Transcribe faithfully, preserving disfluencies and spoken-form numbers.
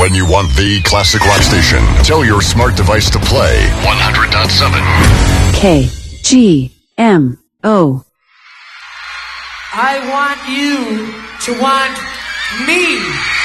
When you want the classic rock station, tell your smart device to play one hundred point seven. K G M O. I want you to want me.